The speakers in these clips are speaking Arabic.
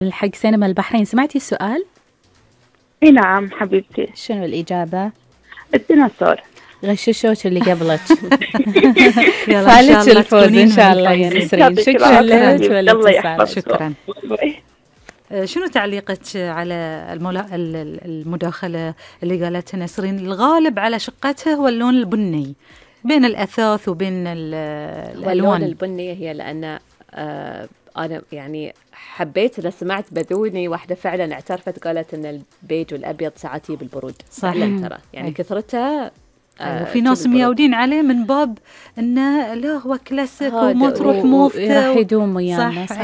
حق سينما البحرين، سمعتي السؤال؟ اي نعم حبيبتي. شنو الإجابة؟ الديناصور. غششوش اللي قبلك. فالك الفوز إن شاء الله يا نسرين. شكرا لك والاتصال. شكرا. شنو تعليقك على المداخلة اللي قالتها نسرين؟ الغالب على شقتها هو اللون البني بين الأثاث وبين الألوان. اللون البني هي لأن أنا يعني حبيت إذا سمعت بذوني واحدة فعلا اعترفت قالت إن البيج والأبيض ساعات يجيب البرود. صح. ترى يعني كثرتها. وفي ناس مياودين عليه من باب إنه لا هو كلاسيك وما تروح موفته راح يدوم ويانا. صح.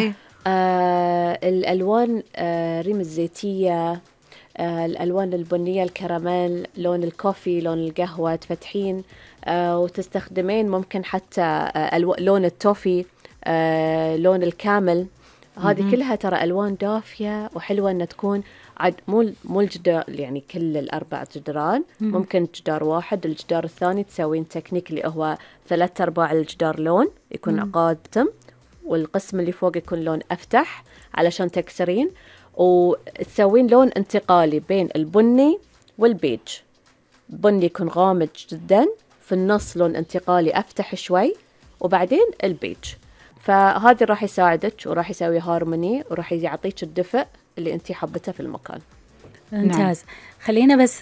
الألوان ريم الزيتية، الألوان البنية، الكراميل، لون الكوفي، لون القهوة تفتحين وتستخدمين ممكن حتى لون التوفي، لون الكامل. هذه كلها ترى ألوان دافية وحلوة أن تكون عاد مو الجدار يعني كل الأربع جدران، ممكن جدار واحد، الجدار الثاني تسوين تكنيك اللي هو 3/4 الجدار لون يكون قاتم، والقسم اللي فوق يكون لون أفتح علشان تكسرين، وتسوين لون انتقالي بين البني والبيج. بني يكون غامق جدا، في النص لون انتقالي أفتح شوي، وبعدين البيج. فهذا راح يساعدك وراح يسوي هارموني وراح يعطيك الدفء اللي انتي حبته في المكان. ممتاز. خلينا بس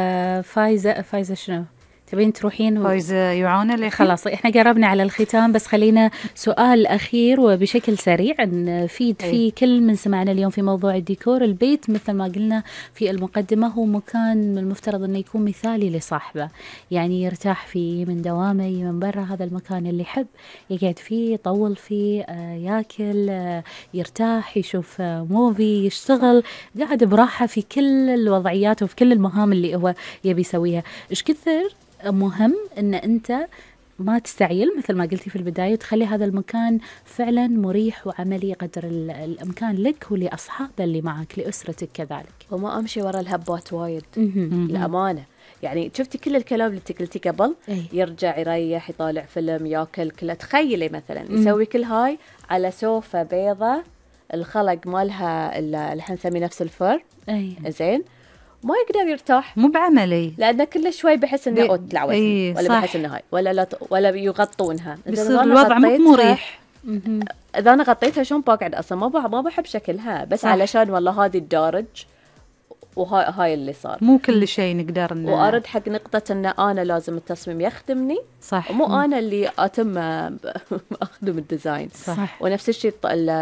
فايزة شنو تبين تروحين؟ فايزة يعانى خلاص احنا قربنا على الختام، بس خلينا سؤال أخير وبشكل سريع نفيد فيه كل من سمعنا اليوم في موضوع الديكور. البيت مثل ما قلنا في المقدمة هو مكان من المفترض أنه يكون مثالي لصاحبه، يعني يرتاح فيه من دوامه من برا. هذا المكان اللي يحب يقعد فيه، يطول فيه، ياكل، يرتاح، يشوف موفي، يشتغل، قاعد براحة في كل الوضعيات وفي كل المهام اللي هو يبي يسويها. إيش كثر مهم أن أنت ما تستعيل مثل ما قلتي في البداية، وتخلي هذا المكان فعلا مريح وعملي قدر الإمكان لك ولأصحابه اللي معك، لأسرتك كذلك. وما أمشي ورا الهبات وايد لأمانة. يعني شفتي كل الكلام اللي قلتي قبل، يرجع يريح، يطالع فيلم، ياكل، كله. تخيلي مثلا يسوي كل هاي على سوفة بيضة الخلق مالها اللي حنسمي نفس الفر. زين، ما يقدر يرتاح، مو بعملي، لأنه كل شوي بحس إنه تلعوز ولا بحس إنه هاي ولا يغطونها. بيصير الوضع مو مريح. إذا أنا غطيتها شلون بقعد أصلا؟ ما بحب شكلها، بس علشان والله هذه الدارج وهاي اللي صار. مو كل شيء نقدر وأرد حق نقطة إن أنا لازم التصميم يخدمني، صح، ومو أنا اللي أتم أخدم الديزاين. صح. ونفس الشيء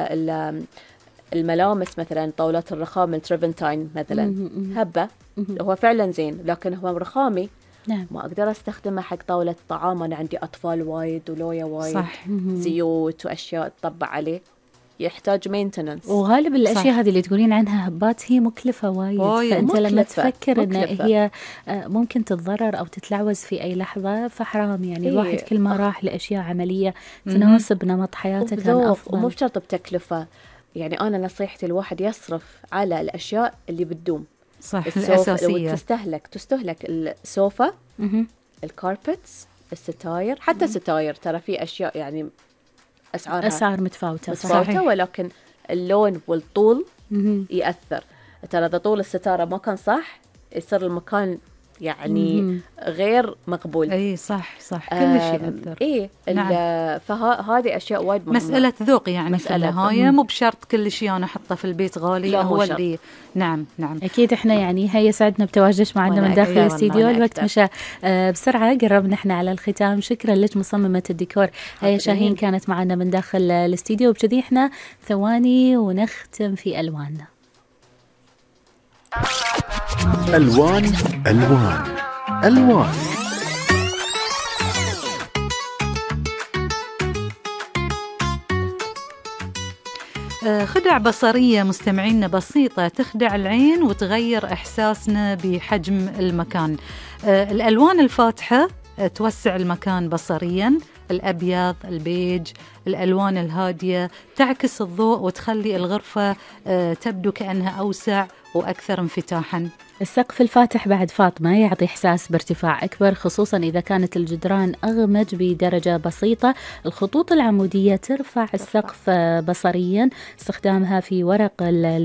الملامس مثلا، طاولات الرخام من تريفنتاين مثلا، هبة هو فعلا زين لكن هو رخامي. نعم. ما أقدر أستخدمه حق طاولة طعام، أنا عندي أطفال وايد ولويا وايد. صح. زيوت وأشياء تطبع عليه، يحتاج مينتننس. وغالب الأشياء هذه اللي تقولين عنها هبات هي مكلفة وايد. فأنت لما تفكر إن هي ممكن تتضرر أو تتلعوز في أي لحظة، فحرام يعني الواحد كل ما راح لأشياء عملية تناسب نمط حياته كان أفضل. ومو بشرط بتكلفة، يعني أنا نصيحتي الواحد يصرف على الأشياء اللي بتدوم. صح، الأساسية. تستهلك السوفا، الكاربتس، الستاير، حتى الستاير ترى في أشياء يعني أسعار متفاوتة، ولكن اللون والطول يأثر. ترى إذا طول الستارة ما كان صح يصير المكان يعني غير مقبول. اي صح كل شيء يأثر. نعم. فهذه اشياء وايد مهمه، مساله ذوق يعني في النهايه. مو بشرط كل شيء انا احطه في البيت غالي هو اللي. نعم اكيد. احنا يعني هي سعدنا بتواجدك معنا من داخل الاستديو. الوقت مشى بسرعه، قربنا احنا على الختام. شكرا لك مصممه الديكور هيا شاهين، كانت معنا من داخل الاستديو. وبكذي احنا ثواني ونختم في الواننا. ألوان ألوان ألوان. خدع بصرية مستمعينا بسيطة تخدع العين وتغير إحساسنا بحجم المكان. الألوان الفاتحة توسع المكان بصريا، الأبيض، البيج، الألوان الهادية تعكس الضوء وتخلي الغرفة تبدو كأنها أوسع وأكثر انفتاحاً. السقف الفاتح بعد فاطمة يعطي إحساس بارتفاع أكبر، خصوصاً إذا كانت الجدران أغمج بدرجة بسيطة. الخطوط العمودية ترفع السقف بصرياً، استخدامها في ورق